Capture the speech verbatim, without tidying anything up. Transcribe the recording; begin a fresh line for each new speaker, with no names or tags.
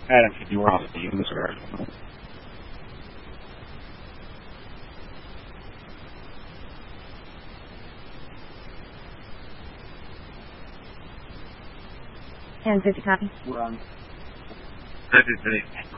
Adam fifty we're off the user.
Adam fifty copy.
We're on. fifty-three.